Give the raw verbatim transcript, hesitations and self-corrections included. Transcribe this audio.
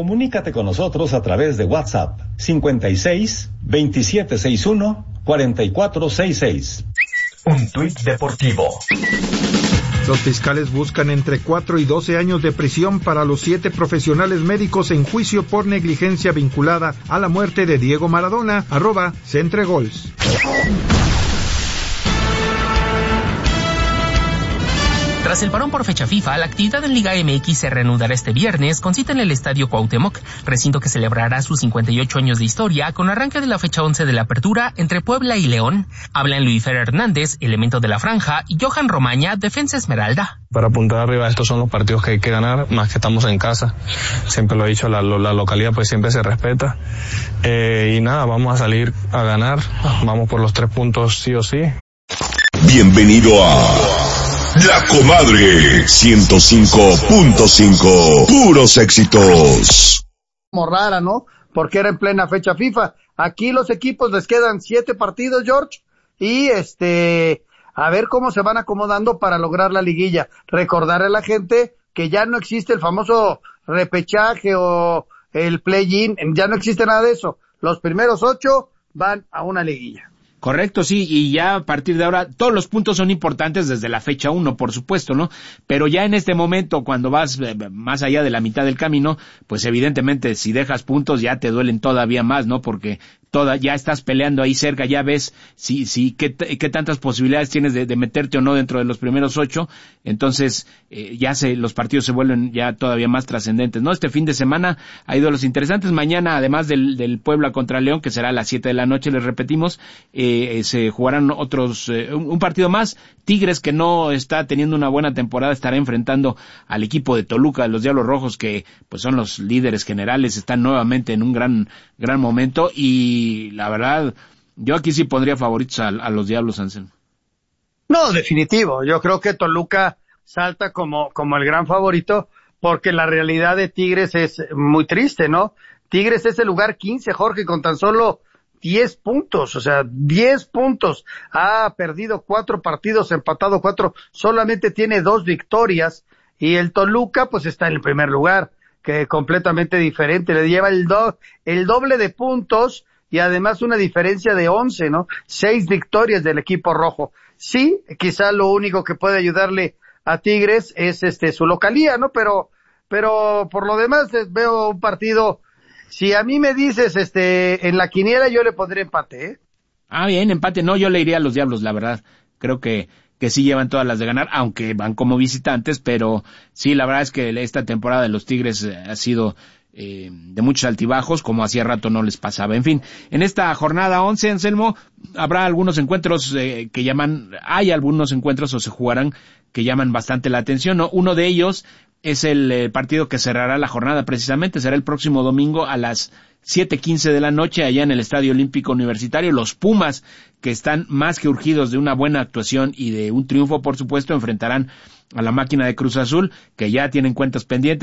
Comunícate con nosotros a través de WhatsApp cincuenta y seis, veintisiete sesenta y uno, cuarenta y cuatro sesenta y seis. Un tuit deportivo. Los fiscales buscan entre cuatro y doce años de prisión para los siete profesionales médicos en juicio por negligencia vinculada a la muerte de Diego Maradona. Arroba Centregols. Tras el parón por fecha FIFA, la actividad en Liga M X se reanudará este viernes con cita en el Estadio Cuauhtémoc, recinto que celebrará sus cincuenta y ocho años de historia con arranque de la fecha once de la apertura entre Puebla y León. Hablan Luifer Hernández, elemento de la franja, y Johan Romaña, defensa esmeralda. Para apuntar arriba, estos son los partidos que hay que ganar, más que estamos en casa. Siempre lo he dicho, la, la localidad pues siempre se respeta. Eh, y nada, vamos a salir a ganar, vamos por los tres puntos sí o sí. Bienvenido a La Comadre ciento cinco punto cinco, puros éxitos. Como rara, ¿no? Porque era en plena fecha FIFA. Aquí los equipos les quedan siete partidos, George, y este, a ver cómo se van acomodando para lograr la liguilla. Recordar a la gente que ya no existe el famoso repechaje o el play-in, ya no existe nada de eso. Los primeros ocho van a una liguilla. Correcto, sí, y ya a partir de ahora todos los puntos son importantes desde la fecha uno, por supuesto, ¿no? Pero ya en este momento, cuando vas eh, más allá de la mitad del camino, pues evidentemente si dejas puntos ya te duelen todavía más, ¿no? Porque toda, ya estás peleando ahí cerca, ya ves si, si, qué, qué tantas posibilidades tienes de, de meterte o no dentro de los primeros ocho, entonces eh, ya se, los partidos se vuelven ya todavía más trascendentes, ¿no? Este fin de semana hay duelos interesantes, mañana además del, del Puebla contra León, que será a las siete de la noche, les repetimos, eh, eh, se jugarán otros, eh, un, un partido más. Tigres, que no está teniendo una buena temporada, estará enfrentando al equipo de Toluca, de los Diablos Rojos, que pues son los líderes generales, están nuevamente en un gran, gran momento, y la verdad, yo aquí sí pondría favoritos a, a los Diablos, Anselmo. No, definitivo. Yo creo que Toluca salta como, como el gran favorito, porque la realidad de Tigres es muy triste, ¿no? Tigres es el lugar quince, Jorge, con tan solo diez puntos, o sea, diez puntos. Ha perdido cuatro partidos, empatado cuatro, solamente tiene dos victorias, y el Toluca pues está en el primer lugar, que completamente diferente, le lleva el, do, el doble de puntos, y además una diferencia de once, ¿no? Seis victorias del equipo rojo. Sí, quizá lo único que puede ayudarle a Tigres es este su localía, ¿no? Pero, pero por lo demás veo un partido. Si a mí me dices, este, en la quiniela yo le pondré empate, ¿eh? Ah, bien, empate. No, yo le iría a los Diablos, la verdad. Creo que, que sí llevan todas las de ganar, aunque van como visitantes, pero sí, la verdad es que esta temporada de los Tigres ha sido eh, de muchos altibajos, como hacía rato no les pasaba. En fin, en esta jornada once, Anselmo, habrá algunos encuentros eh, que llaman, hay algunos encuentros o se jugarán que llaman bastante la atención, ¿no? Uno de ellos es el eh, partido que cerrará la jornada precisamente, será el próximo domingo a las siete quince de la noche allá en el Estadio Olímpico Universitario. Los Pumas, que están más que urgidos de una buena actuación y de un triunfo, por supuesto, enfrentarán a la máquina de Cruz Azul, que ya tienen cuentas pendientes.